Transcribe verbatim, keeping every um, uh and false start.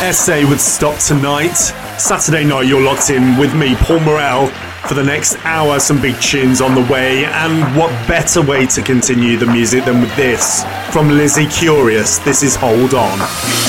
S A would stop tonight. Saturday night, you're locked in with me, Paul Morel, for the next hour. Some big tunes on the way, and what better way to continue the music than with this from Lizzie Curious. This is Hold On.